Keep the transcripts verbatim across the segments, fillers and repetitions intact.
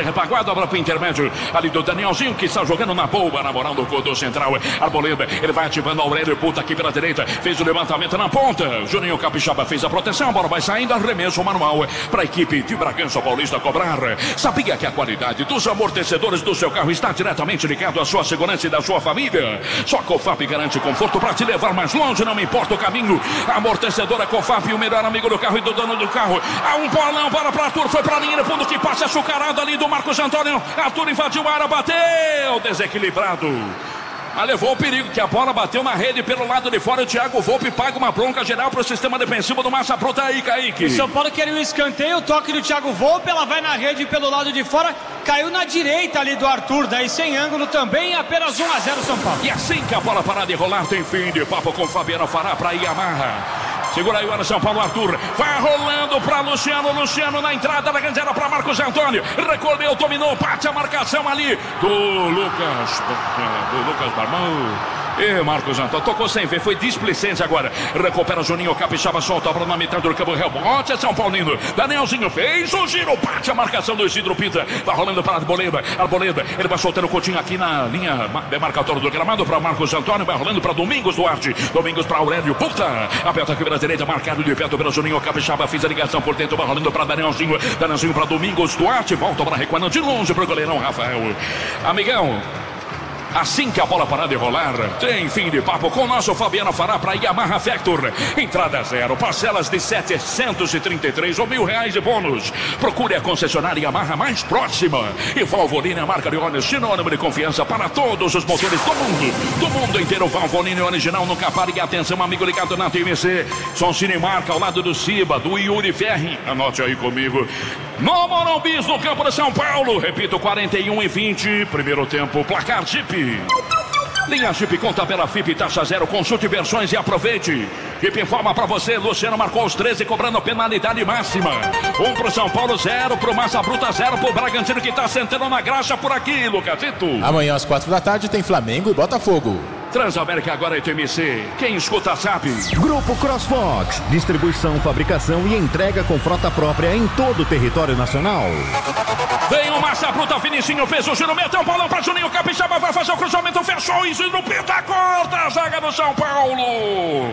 bem repaguado, a bola para o intermédio ali do Danielzinho, que está jogando na boa, na moral do corredor central. Arboleda, ele vai ativando o Aurélio, puta aqui pela direita, fez o levantamento na ponta. Juninho Capixaba fez a proteção, a bola vai saindo, arremesso manual para a equipe de Bragança Paulista cobrar. Sabia que a qualidade dos amortecedores do seu carro está diretamente ligado à sua segurança e da sua família? Só a Cofap garante conforto para te levar mais longe, não importa o caminho. Amortecedora Cofap, o melhor amigo do carro e do dono do carro. Há um bolão para para Arthur, foi para a linha de fundo que passa açucarado ali do Marcos Antônio. Arthur invadiu a área, bateu, desequilibrado. Mas levou o perigo, que a bola bateu na rede pelo lado de fora. O Thiago Volpe paga uma bronca geral para o sistema defensivo do Massa Bruta aí, Kaique. O São Paulo queria o escanteio, o toque do Thiago Volpe, ela vai na rede pelo lado de fora, caiu na direita ali do Arthur, daí sem ângulo também, apenas um a zero São Paulo. E assim que a bola parar de rolar, tem fim de papo com Fabiano Fará para Yamaha. Segura aí o São Paulo, Arthur. Vai rolando para Luciano. Luciano na entrada da grande área para Marcos Antônio. Recolheu, dominou, bate a marcação ali do Lucas. Do Lucas Barmão. E Marcos Antônio tocou sem ver, foi displicência agora. Recupera Juninho Capixaba, solta a bola na metade do campo. Rebote é São Paulino. Danielzinho fez o giro, bate a marcação do Isidro Pita. Vai rolando para Arboleda. Arboleda, ele vai soltando o Coutinho aqui na linha demarcatória do gramado para Marcos Antônio. Vai rolando para Domingos Duarte. Domingos para Aurélio Puta. Aperta aqui pela direita, marcado de perto pelo Juninho Capixaba. Fez a ligação por dentro, vai rolando para Danielzinho. Danielzinho para Domingos Duarte. Volta para recuando de longe para o goleirão Rafael. Amigão. Assim que a bola parar de rolar, tem fim de papo com o nosso Fabiano Fará para Yamaha Factor. Entrada zero, parcelas de setecentos e trinta e três ou mil reais de bônus. Procure a concessionária Yamaha mais próxima. E Valvoline, a marca de óleo sinônimo de confiança para todos os motores do mundo. Do mundo inteiro, Valvoline original, nunca pare. E atenção, amigo ligado na T M C. Som Cinemarca ao lado do Ciba, do Yuri Ferri. Anote aí comigo. No Morumbis, no campo de São Paulo. Repito, quarenta e um e vinte. Primeiro tempo, placar Jeep. Linha Jeep com tabela F I P, taxa zero, consulte versões e aproveite. Jeep informa pra você, Luciano marcou os treze, cobrando penalidade máxima. Um pro São Paulo, zero pro Massa Bruta, zero pro Bragantino, que tá sentando na graxa por aqui, Lucasito. Amanhã às quatro da tarde tem Flamengo e Botafogo. Transamérica agora é T M C, quem escuta sabe. Grupo CrossFox, distribuição, fabricação e entrega com frota própria em todo o território nacional. Vem o Massa Bruta, Vinicinho fez o giro, meteu um bolão pra Juninho Capixaba, vai fazer o cruzamento, fechou isso no Pita, corta a zaga do São Paulo.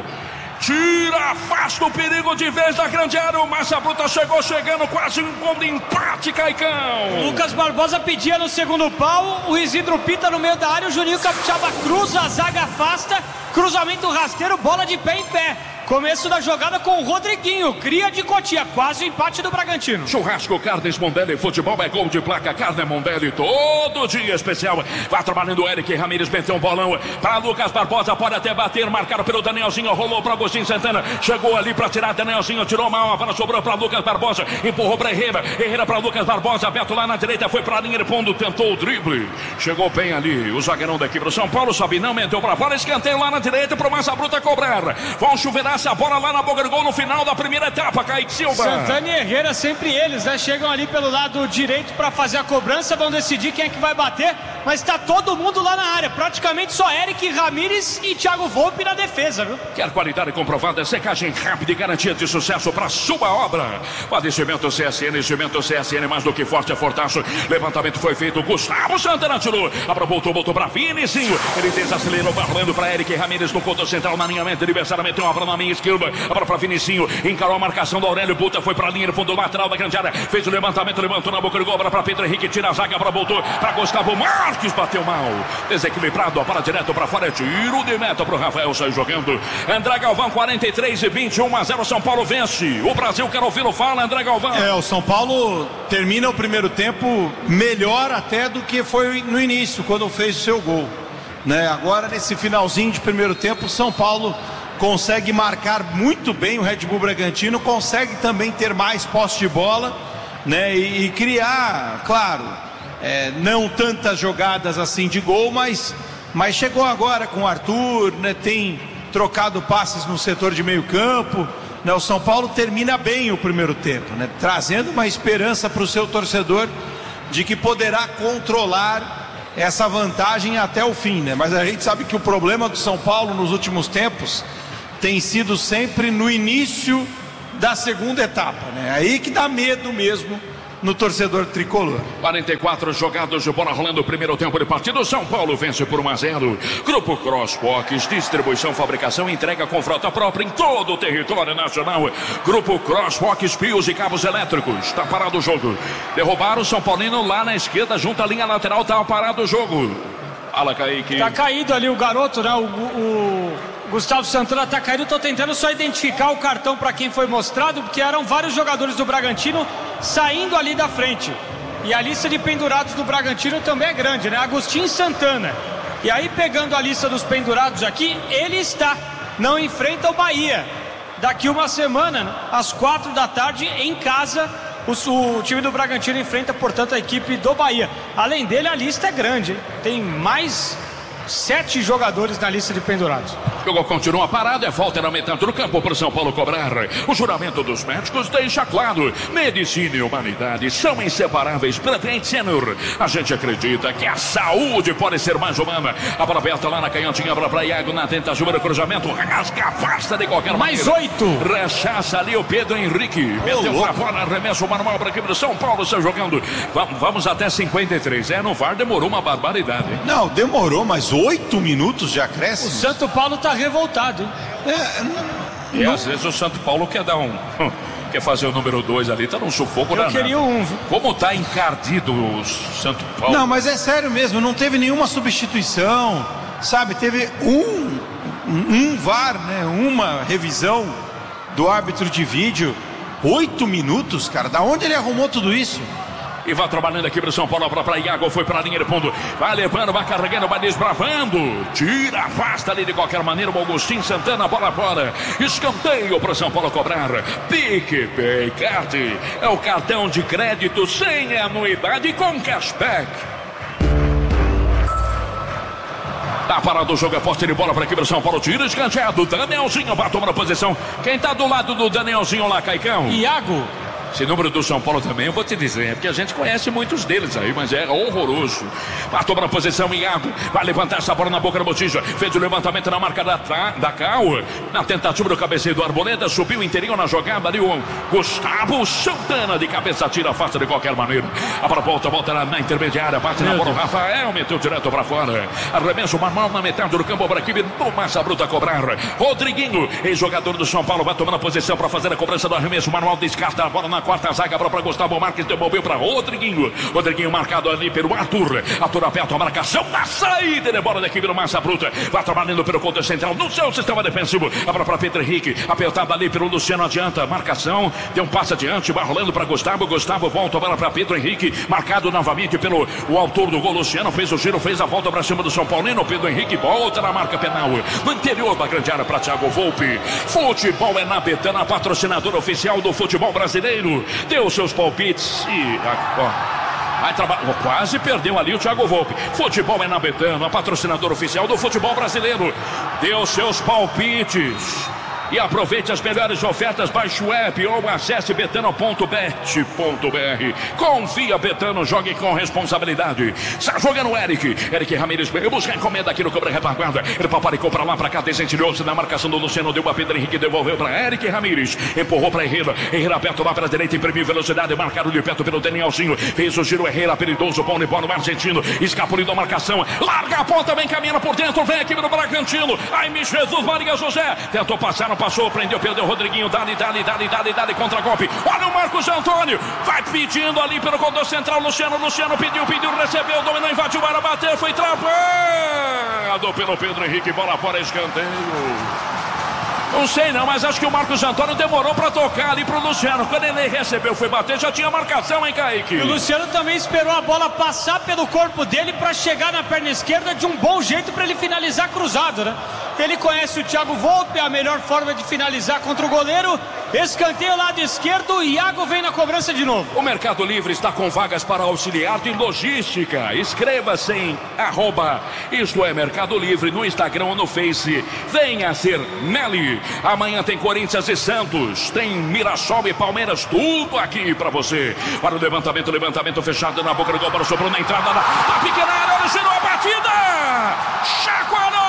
Tira, afasta o perigo de vez da grande área. O Massa Bruta chegou chegando, quase um gol de empate, Caicão. Lucas Barbosa pedia no segundo pau, o Isidro Pita no meio da área, o Juninho Capixaba cruza, a zaga afasta, cruzamento rasteiro, bola de pé em pé. Começo da jogada com o Rodriguinho, cria de Cotia, quase o empate do Bragantino. Churrasco Carnes Mondelli, futebol é gol de placa, carne Mondelli, todo dia especial. Vai trabalhando o Eric Ramírez, meteu um bolão para Lucas Barbosa, pode até bater, marcado pelo Danielzinho, rolou para Agostinho Santana, chegou ali para tirar, Danielzinho tirou mal, a bola sobrou para Lucas Barbosa, empurrou para Herrera, Herrera para Lucas Barbosa, aberto lá na direita, foi para a linha de fundo, tentou o drible, chegou bem ali, o zagueirão da equipe do São Paulo, Sabinão, meteu para fora, escanteio lá na direita para o Massa Bruta cobrar. Vão chuveirar essa bola lá na boca do gol no final da primeira etapa, Kaique Silva. Santana e Herrera, sempre eles, né? Chegam ali pelo lado direito para fazer a cobrança, vão decidir quem é que vai bater, mas tá todo mundo lá na área, praticamente só Eric Ramírez e Thiago Volpe na defesa, viu? Quer qualidade comprovada, secagem rápida e garantia de sucesso para sua obra. Padecimento C S N, cimento C S N, mais do que forte é fortaço. Levantamento foi feito, Gustavo Santana tirou, abra, voltou, voltou para Vinicinho, ele desacelerou, barrando para Eric Ramírez no ponto central, na alinhamento, adversário meteu uma bola na minha esquerda, agora para Vinicinho, encarou a marcação do Aurélio Puta, foi para a linha do fundo lateral da grande área, fez o levantamento, levantou na boca do gol, agora para Pedro Henrique, tira a zaga, para voltou para Gustavo Marques, bateu mal, desequilibrado, para direto para fora, tiro de meta para o Rafael, saiu jogando. André Galvão, quarenta e três e vinte, um a zero, São Paulo vence. O Brasil, quero ouvi-lo, fala, André Galvão. É, o São Paulo termina o primeiro tempo melhor até do que foi no início, quando fez o seu gol, né? Agora, nesse finalzinho de primeiro tempo, o São Paulo consegue marcar muito bem o Red Bull Bragantino, consegue também ter mais posse de bola, né? E, e criar, claro, é, não tantas jogadas assim de gol, mas, mas chegou agora com o Arthur, né? Tem trocado passes no setor de meio campo, né? O São Paulo termina bem o primeiro tempo, né? Trazendo uma esperança para o seu torcedor de que poderá controlar essa vantagem até o fim, né? Mas a gente sabe que o problema do São Paulo nos últimos tempos tem sido sempre no início da segunda etapa, né? Aí que dá medo mesmo no torcedor tricolor. quarenta e quatro jogados de bola rolando o primeiro tempo de partida. São Paulo vence por um a zero. Grupo Crosswalks, distribuição, fabricação e entrega com frota própria em todo o território nacional. Grupo Crosswalks, fios e cabos elétricos. Está parado o jogo. Derrubaram o São Paulino lá na esquerda, junto à linha lateral. Está parado o jogo. Fala, Kaique. Tá caído ali o garoto, né? O, o Gustavo Santana tá caído. Tô tentando só identificar o cartão para quem foi mostrado, porque eram vários jogadores do Bragantino saindo ali da frente. E a lista de pendurados do Bragantino também é grande, né? Agostinho Santana. E aí, pegando a lista dos pendurados aqui, ele está. Não enfrenta o Bahia. Daqui uma semana, às quatro da tarde, em casa, o, o time do Bragantino enfrenta, portanto, a equipe do Bahia. Além dele, a lista é grande, hein? Tem mais sete jogadores na lista de pendurados. O jogo continua parado, é falta na metade do campo para o São Paulo cobrar. O juramento dos médicos deixa claro: medicina e humanidade são inseparáveis. Prevent Senior, a gente acredita que a saúde pode ser mais humana. A bola aberta lá na canhotinha para Iago na tentativa do cruzamento, rasga, afasta de qualquer mais maneira. Mais oito. Rechaça ali o Pedro Henrique, meteu oh, a bola, arremesso manual para a equipe do São Paulo, está jogando. Vamos, vamos até cinquenta e três. É, no V A R demorou uma barbaridade, hein? Não, demorou, mas oito minutos de acréscimo. O Santo Paulo tá revoltado, hein? É, não, e não... às vezes o Santo Paulo quer dar um... quer fazer o número dois ali, tá num sufoco danado. Eu queria um. Como tá encardido o Santo Paulo? Não, mas é sério mesmo, não teve nenhuma substituição, sabe? Teve um, um V A R, né? Uma revisão do árbitro de vídeo. Oito minutos, cara, da onde ele arrumou tudo isso? E vai trabalhando aqui pro São Paulo, para Iago, foi para a linha de fundo, vai levando, vai carregando, vai desbravando, tira, afasta ali de qualquer maneira o Agostinho Santana, bola fora, escanteio para São Paulo cobrar. PicPay Card é o cartão de crédito sem anuidade com cashback. Tá parado o jogo, é poste de bola para aqui pro São Paulo, tira escanteado, Danielzinho vai tomar a posição. Quem tá do lado do Danielzinho lá, Caicão? Iago. Esse número do São Paulo também, eu vou te dizer, é porque a gente conhece muitos deles aí, mas é horroroso. Vai tomar a posição, Iago, vai levantar essa bola na boca da botija, fez o levantamento na marca da, da Cal, na tentativa do cabeceio do Arboleda, subiu interior na jogada ali o Gustavo Santana, de cabeça tira, afasta de qualquer maneira. A bola volta, volta na, na intermediária, bate na bola, o Rafael meteu direto para fora. Arremesso manual na metade do campo para a equipe do Massa Bruta cobrar. Rodriguinho, ex-jogador do São Paulo, vai tomando a posição para fazer a cobrança do arremesso manual, descarta a bola na quarta zaga para Gustavo Marques, devolveu para Rodriguinho. Rodriguinho marcado ali pelo Arthur. Arthur aperta a marcação na saída de bola da equipe do Massa Bruta. Vai trabalhando pelo contra central no seu sistema defensivo. A bola para Pedro Henrique, apertada ali pelo Luciano, adianta. Marcação, deu um passo adiante, vai rolando para Gustavo. Gustavo volta a bola para Pedro Henrique, marcado novamente pelo o autor do gol, Luciano. Fez o giro, fez a volta para cima do São Paulino. Pedro Henrique volta na marca penal. No interior da grande área para Thiago Volpe. Futebol é na Betana, patrocinador oficial do futebol brasileiro. Deu seus palpites e ó, vai trabalhar. Quase perdeu ali o Thiago Volpe. Futebol é na Betana, patrocinador oficial do futebol brasileiro. Deu seus palpites e aproveite as melhores ofertas. Baixe o app ou acesse betano ponto bet ponto br. Confia, Betano, jogue com responsabilidade. Está jogando o Eric. Eric Ramírez busca a encomenda aqui no Cobra Retaguarda. Ele paparicou para lá, para cá, desentilhou-se na marcação do Luciano. Deu para Pedro Henrique, devolveu para Eric Ramírez. Empurrou para Herrera. Herrera aperta lá para a direita, imprimiu velocidade. Marcado de perto pelo Danielzinho. Fez o giro, Herrera, perigoso, bom de bola no argentino. Escapulindo a marcação. Larga a ponta, vem caminhando por dentro. Vem aqui no Bragantino. Ai, me Jesus, Maria José. Tentou passar, não passou, prendeu, perdeu o Rodriguinho, dali, dali, dali, dali, dali, contra golpe. Olha o Marcos Antônio, vai pedindo ali pelo contorno central, Luciano, Luciano pediu, pediu, recebeu, dominou, invadiu, para bater, foi travado pelo Pedro Henrique, bola fora, escanteio. Não sei não, mas acho que o Marcos Antônio demorou para tocar ali pro Luciano. Quando ele recebeu, foi bater, já tinha marcação, hein, Kaique? E o Luciano também esperou a bola passar pelo corpo dele para chegar na perna esquerda de um bom jeito para ele finalizar cruzado, né? Ele conhece o Thiago Volpe, a melhor forma de finalizar contra o goleiro. Escanteio lado esquerdo, Iago vem na cobrança de novo. O Mercado Livre está com vagas para auxiliar de logística. Inscreva-se em arroba Isto é Mercado Livre no Instagram ou no Face. Venha ser Nelly. Amanhã tem Corinthians e Santos, tem Mirassol e Palmeiras, tudo aqui para você. Para o levantamento, levantamento fechado na boca do gol, sobrou na entrada da, da pequena área, ele girou a batida. Chacoalhou.